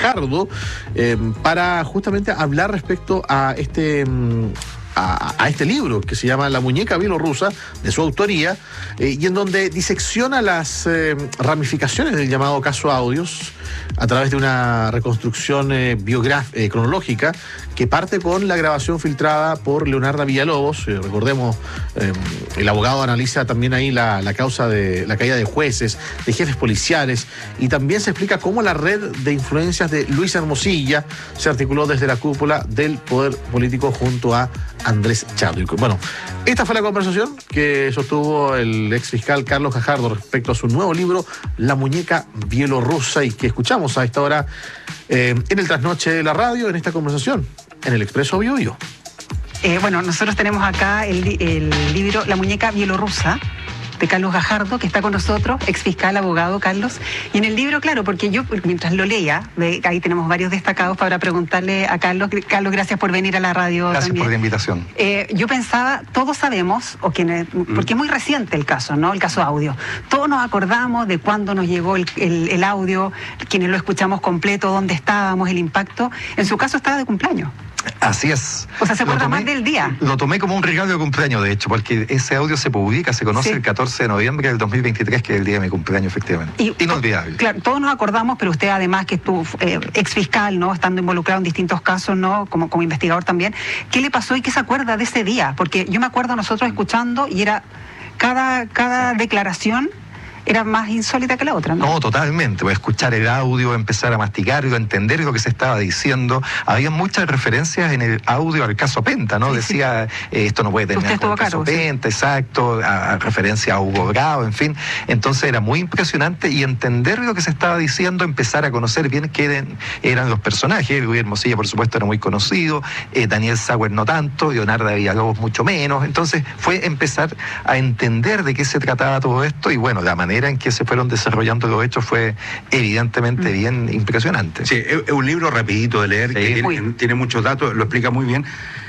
Gajardo para justamente hablar respecto a este libro que se llama La muñeca bielorrusa, de su autoría, y en donde disecciona las ramificaciones del llamado caso Audios a través de una reconstrucción cronológica que parte con la grabación filtrada por Leonardo Villalobos. Recordemos, el abogado analiza también ahí la causa de la caída de jueces, de jefes policiales, y también se explica cómo la red de influencias de Luis Hermosilla se articuló desde la cúpula del poder político junto a Andrés Chadwick. Bueno, esta fue la conversación que sostuvo el ex fiscal Carlos Gajardo respecto a su nuevo libro, La muñeca bielorrusa, y que escuchamos a esta hora en el trasnoche de la radio, en esta conversación, en el Expreso Bio Bio. Bueno, nosotros tenemos acá el libro La muñeca bielorrusa, de Carlos Gajardo, que está con nosotros, ex fiscal, abogado, Carlos. Y en el libro, claro, porque yo mientras lo leía, ahí tenemos varios destacados para preguntarle a Carlos. Carlos, gracias por venir a la radio. Gracias también por la invitación. Yo pensaba, todos sabemos, porque es muy reciente el caso, ¿no? El caso Audio. Todos nos acordamos de cuándo nos llegó el audio, quienes lo escuchamos completo, dónde estábamos, el impacto. En su caso estaba de cumpleaños. Así es. O sea, se acuerda más del día. Lo tomé como un regalo de cumpleaños, de hecho, porque ese audio se publica, se conoce el 14 de noviembre del 2023, que es el día de mi cumpleaños, efectivamente. Inolvidable. Claro, todos nos acordamos, pero usted además que estuvo ex fiscal, ¿no? Estando involucrado en distintos casos, ¿no? Como investigador también. ¿Qué le pasó y qué se acuerda de ese día? Porque yo me acuerdo nosotros escuchando y era cada declaración era más insólita que la otra, ¿no? No, totalmente. Voy a escuchar el audio, empezar a masticarlo, a entender lo que se estaba diciendo. Había muchas referencias en el audio al caso Penta, ¿no? Decía, esto no puede terminar con el caso Penta, exacto, a referencia a Hugo Grau, en fin. Entonces era muy impresionante, y entender lo que se estaba diciendo, empezar a conocer bien qué eran los personajes. Luis Hermosilla, por supuesto, era muy conocido, Daniel Sauer no tanto, Leonardo Villalobos mucho menos. Entonces fue empezar a entender de qué se trataba todo esto, y bueno, la manera en que se fueron desarrollando los hechos fue evidentemente bien impresionante. Sí, es un libro rapidito de leer, que tiene muchos datos, lo explica muy bien.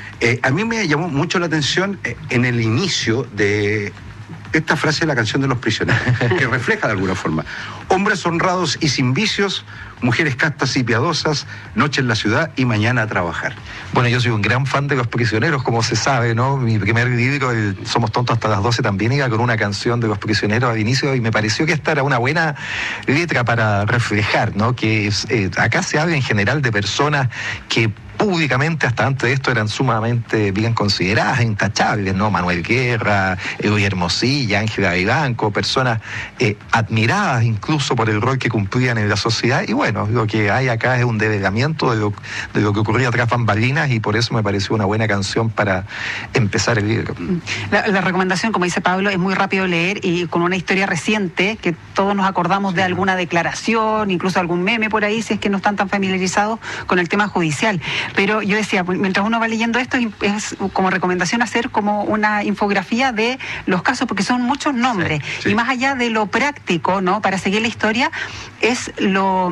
A mí me llamó mucho la atención en el inicio de esta frase de la canción de los prisioneros, que refleja de alguna forma: hombres honrados y sin vicios, mujeres castas y piadosas, noche en la ciudad y mañana a trabajar. Bueno, yo soy un gran fan de Los Prisioneros, como se sabe, ¿no? Mi primer libro, Somos tontos hasta las 12, también iba con una canción de Los Prisioneros al inicio, y me pareció que esta era una buena letra para reflejar, ¿no? Que acá se habla en general de personas que públicamente hasta antes de esto eran sumamente bien consideradas, intachables, ¿no? Manuel Guerra, Luis Hermosilla, Ángela Vivanco, personas admiradas incluso por el rol que cumplían en la sociedad. Y bueno, lo que hay acá es un develamiento de lo que ocurría tras bambalinas, y por eso me pareció una buena canción para empezar el libro. La recomendación, como dice Pablo, es muy rápido leer y con una historia reciente, que todos nos acordamos de alguna declaración, incluso algún meme por ahí, si es que no están tan familiarizados con el tema judicial. Pero yo decía, mientras uno va leyendo esto, es como recomendación hacer como una infografía de los casos, porque son muchos nombres. Y más allá de lo práctico, ¿no? Para seguir la historia, es lo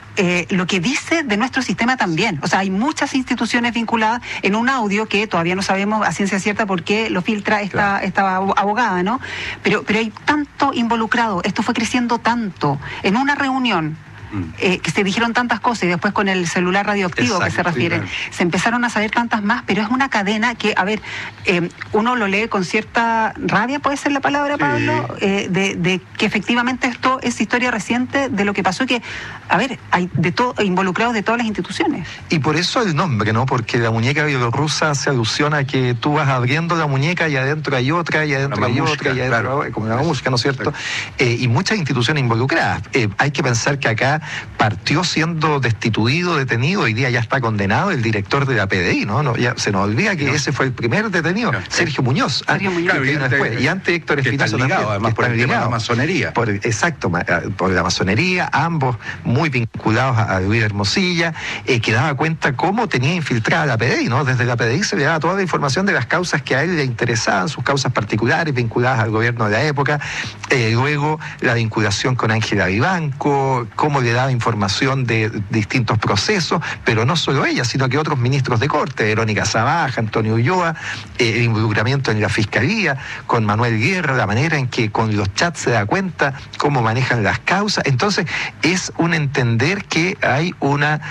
que dice de nuestro sistema también. O sea, hay muchas instituciones vinculadas en un audio que todavía no sabemos a ciencia cierta por qué lo filtra esta abogada, ¿no? Pero hay tanto involucrado, esto fue creciendo tanto en una reunión. Que se dijeron tantas cosas, y después con el celular radioactivo que se refieren, se empezaron a saber tantas más, pero es una cadena que, a ver, uno lo lee con cierta rabia, puede ser la palabra, Pablo, de que efectivamente esto es historia reciente de lo que pasó, que, a ver, hay involucrados de todas las instituciones. Y por eso el nombre, ¿no? Porque la muñeca bielorrusa hace alusión a que tú vas abriendo la muñeca y adentro hay otra, y adentro hay otra, y adentro, como la música, ¿no es cierto? Y muchas instituciones involucradas. Hay que pensar que acá partió siendo destituido, detenido, hoy día ya está condenado el director de la PDI, ¿no? Ya se nos olvida que ese fue el primer detenido, Sergio Muñoz. Y antes Héctor Espinosa también. Además por el tema de la masonería. Exacto, por la masonería, ambos muy vinculados a Luis Hermosilla, que daba cuenta cómo tenía infiltrada la PDI, ¿no? Desde la PDI se le daba toda la información de las causas que a él le interesaban, sus causas particulares vinculadas al gobierno de la época, luego la vinculación con Ángela Vivanco, cómo le daba información de distintos procesos, pero no solo ella, sino que otros ministros de corte, Verónica Zabaja, Antonio Ulloa, el involucramiento en la fiscalía, con Manuel Guerra, la manera en que con los chats se da cuenta cómo manejan las causas. Entonces, es un entender que hay una